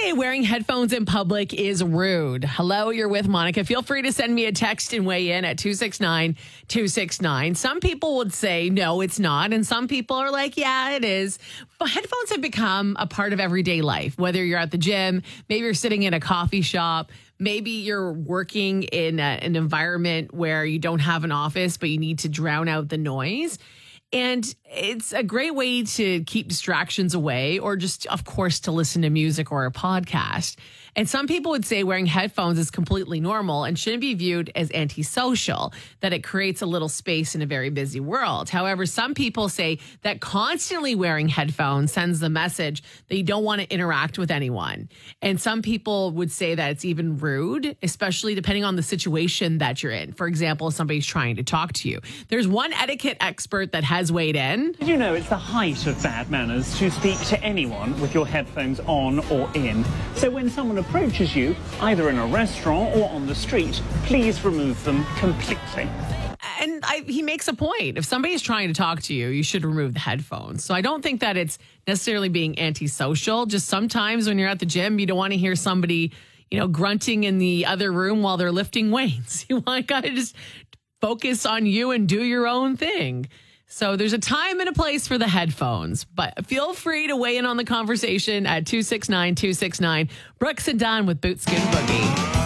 say wearing headphones in public is rude. Hello, you're with Monica. Feel free to send me a text and weigh in at 269-269. Some people would say, no, it's not. And some people are like, yeah, it is. But headphones have become a part of everyday life, whether you're at the gym, maybe you're sitting in a coffee shop, maybe you're working in an environment where you don't have an office, but you need to drown out the noise. And it's a great way to keep distractions away or just, of course, to listen to music or a podcast. And some people would say wearing headphones is completely normal and shouldn't be viewed as antisocial, that it creates a little space in a very busy world. However, some people say that constantly wearing headphones sends the message that you don't want to interact with anyone. And some people would say that it's even rude, especially depending on the situation that you're in. For example, if somebody's trying to talk to you. There's one etiquette expert that has weighed in. Did you know it's the height of bad manners to speak to anyone with your headphones on or in? So when someone approaches you, either in a restaurant or on the street, please remove them completely. And he makes a point. If somebody's trying to talk to you, you should remove the headphones. So I don't think that it's necessarily being antisocial. Just sometimes when you're at the gym, you don't want to hear somebody, grunting in the other room while they're lifting weights. You want to kind of just focus on you and do your own thing. So there's a time and a place for the headphones, but feel free to weigh in on the conversation at 269-269. Brooks and Dunn with Boot Scoot Boogie.